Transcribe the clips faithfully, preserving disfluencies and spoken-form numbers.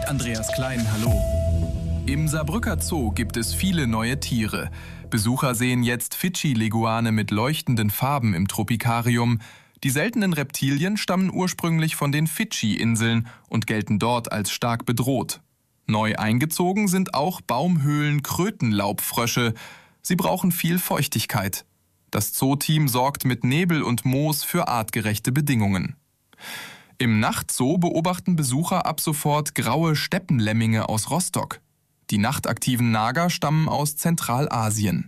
Mit Andreas Klein, hallo. Im Saarbrücker Zoo gibt es viele neue Tiere. Besucher sehen jetzt Fidschi-Leguane mit leuchtenden Farben im Tropikarium. Die seltenen Reptilien stammen ursprünglich von den Fidschi-Inseln und gelten dort als stark bedroht. Neu eingezogen sind auch Baumhöhlen-Krötenlaubfrösche. Sie brauchen viel Feuchtigkeit. Das Zooteam sorgt mit Nebel und Moos für artgerechte Bedingungen. Im Nachtzoo beobachten Besucher ab sofort graue Steppenlemminge aus Rostock. Die nachtaktiven Nager stammen aus Zentralasien.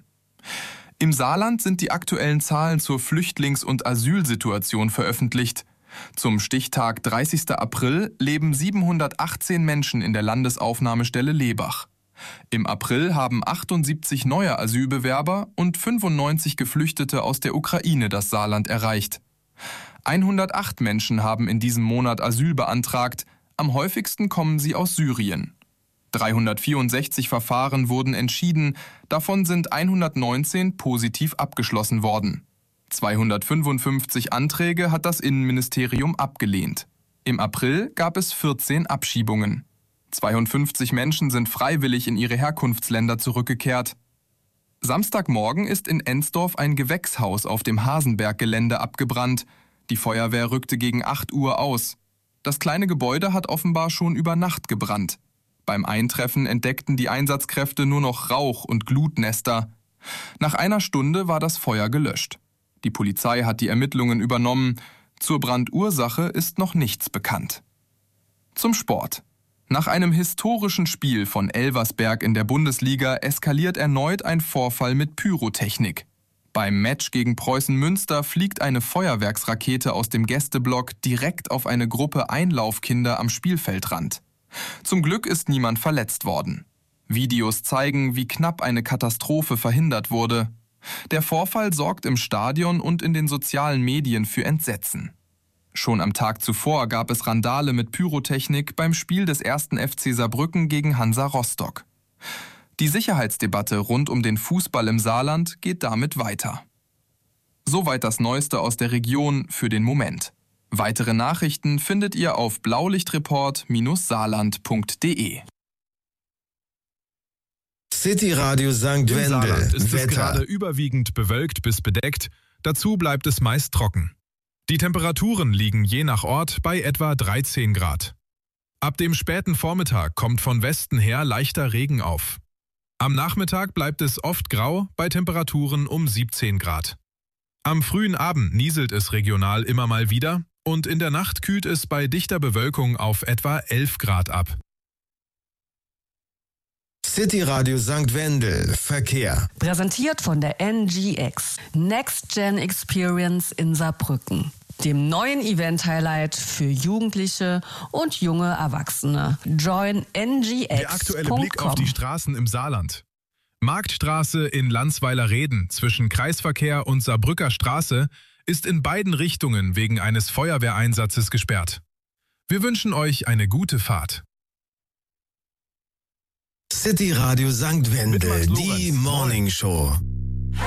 Im Saarland sind die aktuellen Zahlen zur Flüchtlings- und Asylsituation veröffentlicht. Zum Stichtag dreißigster April leben siebenhundertachtzehn Menschen in der Landesaufnahmestelle Lebach. Im April haben achtundsiebzig neue Asylbewerber und fünfundneunzig Geflüchtete aus der Ukraine das Saarland erreicht. hundertacht Menschen haben in diesem Monat Asyl beantragt, am häufigsten kommen sie aus Syrien. dreihundertvierundsechzig Verfahren wurden entschieden, davon sind hundertneunzehn positiv abgeschlossen worden. zweihundertfünfundfünfzig Anträge hat das Innenministerium abgelehnt. Im April gab es vierzehn Abschiebungen. zweiundfünfzig Menschen sind freiwillig in ihre Herkunftsländer zurückgekehrt. Samstagmorgen ist in Ensdorf ein Gewächshaus auf dem Hasenberg-Gelände abgebrannt. Die Feuerwehr rückte gegen acht Uhr aus. Das kleine Gebäude hat offenbar schon über Nacht gebrannt. Beim Eintreffen entdeckten die Einsatzkräfte nur noch Rauch und Glutnester. Nach einer Stunde war das Feuer gelöscht. Die Polizei hat die Ermittlungen übernommen. Zur Brandursache ist noch nichts bekannt. Zum Sport. Nach einem historischen Spiel von Elversberg in der Bundesliga eskaliert erneut ein Vorfall mit Pyrotechnik. Beim Match gegen Preußen Münster fliegt eine Feuerwerksrakete aus dem Gästeblock direkt auf eine Gruppe Einlaufkinder am Spielfeldrand. Zum Glück ist niemand verletzt worden. Videos zeigen, wie knapp eine Katastrophe verhindert wurde. Der Vorfall sorgt im Stadion und in den sozialen Medien für Entsetzen. Schon am Tag zuvor gab es Randale mit Pyrotechnik beim Spiel des ersten F C Saarbrücken gegen Hansa Rostock. Die Sicherheitsdebatte rund um den Fußball im Saarland geht damit weiter. Soweit das Neueste aus der Region für den Moment. Weitere Nachrichten findet ihr auf blaulichtreport Bindestrich saarland Punkt de. City Radio Sankt Im Wendel. Saarland ist Wetter. es gerade überwiegend bewölkt bis bedeckt, dazu bleibt es meist trocken. Die Temperaturen liegen je nach Ort bei etwa dreizehn Grad. Ab dem späten Vormittag kommt von Westen her leichter Regen auf. Am Nachmittag bleibt es oft grau bei Temperaturen um siebzehn Grad. Am frühen Abend nieselt es regional immer mal wieder und in der Nacht kühlt es bei dichter Bewölkung auf etwa elf Grad ab. City Radio Sankt Wendel. Verkehr. Präsentiert von der N G X. Next Gen Experience in Saarbrücken. Dem neuen Event-Highlight für Jugendliche und junge Erwachsene. Join N G X Punkt com. Der aktuelle Blick auf die Straßen im Saarland. Marktstraße in Landsweiler-Reden zwischen Kreisverkehr und Saarbrücker Straße ist in beiden Richtungen wegen eines Feuerwehreinsatzes gesperrt. Wir wünschen euch eine gute Fahrt. City Radio Sankt Wendel. Die Morning Show.